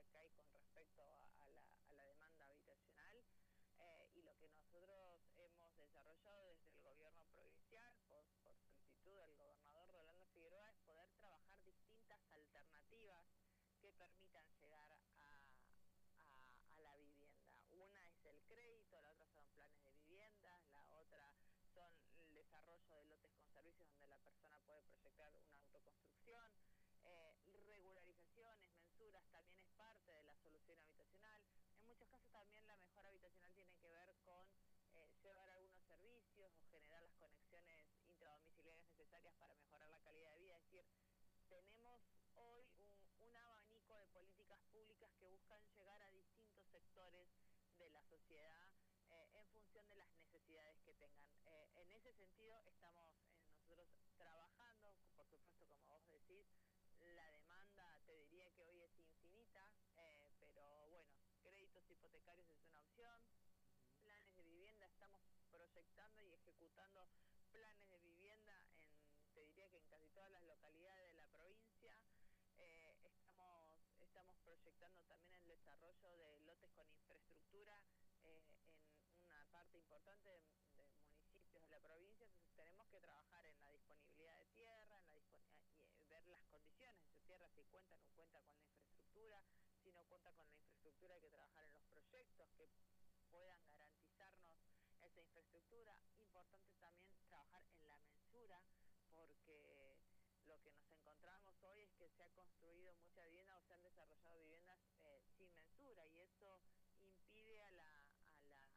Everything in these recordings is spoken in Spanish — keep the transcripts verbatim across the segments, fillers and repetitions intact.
que hay con respecto a, a, la, a la demanda habitacional. Eh, y lo que nosotros hemos desarrollado desde el gobierno provincial, por, por solicitud del gobernador Rolando Figueroa, es poder trabajar distintas alternativas que permitan llegar a, a, a la vivienda. Una es el crédito, la otra son planes de viviendas, la otra son el desarrollo de lotes con servicios donde la persona puede proyectar una autoconstrucción. Eh, regularizaciones, mensuras, también es parte de la solución habitacional. En muchos casos también la mejora habitacional tiene que ver con eh, llevar algunos servicios o generar las conexiones intradomiciliarias necesarias para mejorar la calidad de vida. Es decir, tenemos hoy un, un abanico de políticas públicas que buscan llegar a distintos sectores de la sociedad eh, en función de las necesidades que tengan. Eh, en ese sentido estamos eh, nosotros trabajando, por supuesto, como vos decís, la demanda te diría que hoy es infinita, eh, pero bueno, créditos hipotecarios es una opción, planes de vivienda, estamos proyectando y ejecutando planes de vivienda en, te diría que en casi todas las localidades de la provincia. Eh, estamos, estamos proyectando también el desarrollo de lotes con infraestructura eh, en una parte importante de, de municipios de la provincia. Entonces tenemos que trabajar en la disponibilidad de tierra, en la y eh, ver las condiciones de su tierra, si cuenta o no cuenta con la infraestructura. Si no cuenta con la infraestructura, hay que trabajar en los proyectos que puedan garantizarnos esa infraestructura. Importante también trabajar en la mensura, porque lo que nos encontramos hoy es que se ha construido mucha vivienda o se han desarrollado viviendas eh, sin mensura, y eso impide a la, a la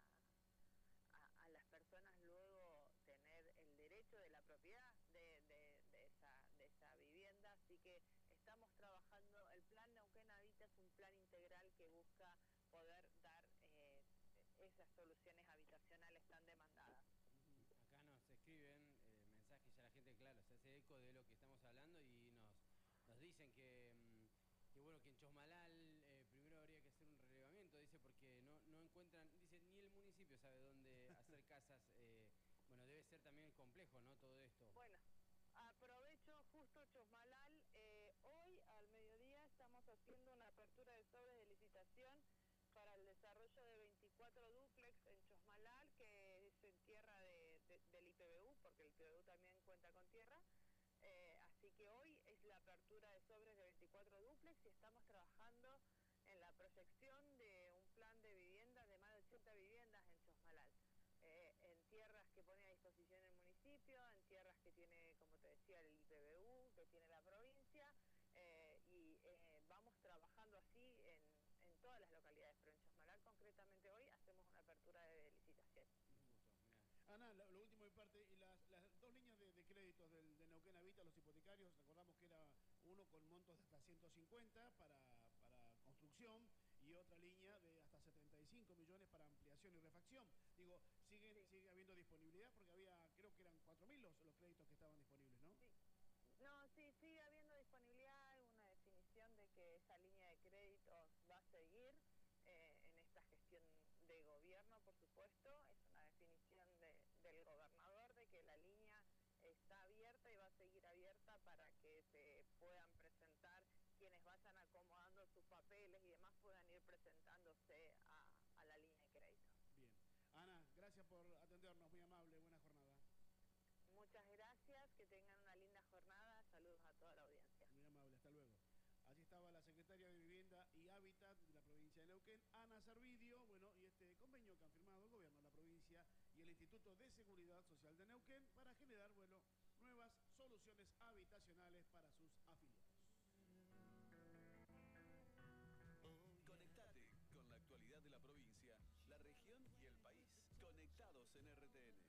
a, a las personas luego tener el derecho de la propiedad de, de, de, esa, de esa vivienda. Así que estamos trabajando, el plan Neuquén Habita es un plan integral que busca poder dar eh, esas soluciones habitacionales tan demandadas. Acá nos escriben eh, mensajes, ya la gente, claro, se hace eco de lo que estamos hablando y nos, nos dicen que, que bueno, que en Chosmalal eh, primero habría que hacer un relevamiento, dice, porque no, no encuentran, dice, ni el municipio sabe dónde hacer casas. Eh, bueno, debe ser también complejo, ¿no? Todo esto. Bueno, aprovecho justo Chosmalal, eh, hoy al mediodía estamos haciendo una apertura de sobres de licitación para el desarrollo de veinticuatro dúplex en Chosmalal, que es en tierra de, de, del I P B U, porque el I P B U también cuenta con tierra. Eh, así que hoy es la apertura de sobres de veinticuatro dúplex y estamos trabajando en la proyección de un plan de vivienda de más de ochenta viviendas en Chosmalal. Eh, en tierras que pone a disposición el municipio, en tierras que tiene, como te decía, el I P B U, que tiene la provincia, eh, y eh, vamos trabajando así en, en todas las localidades, pero en Chosmalal concretamente hoy hacemos una apertura de licitación. Ana, lo, lo último de mi parte, y las, las dos líneas de, de créditos del, de Neuquén Habita, los hipotecarios, recordamos que era uno con montos de hasta ciento cincuenta para, para construcción y otra línea de hasta setenta y cinco millones para ampliación y refacción. Digo, ¿sigue, sí. sigue habiendo disponibilidad? Porque había, creo que eran cuatro mil los, los créditos que estaban disponibles, ¿no? Sí. No, sí, sigue habiendo disponibilidad, hay una definición de que esa línea de créditos va a seguir eh, en esta gestión de gobierno, por supuesto. Es una definición de, del gobernador de que la línea está abierta y va a seguir abierta para que se puedan presentar quienes vayan acomodando sus papeles y demás, puedan ir presentándose a, a la línea de crédito. Bien. Ana, gracias por atendernos, muy amable, buena jornada. Muchas gracias, que tengan una linda jornada, saludos a toda la audiencia. Muy amable, hasta luego. Allí estaba la secretaria de Vivienda y Hábitat de la provincia de Neuquén, Ana Servidio, bueno, y este convenio que han firmado el gobierno de la provincia y el Instituto de Seguridad Social de Neuquén para generar, bueno, nuevas soluciones habitacionales para sus afiliados. Conectate con la actualidad de la provincia, la región y el país. Conectados en R T N.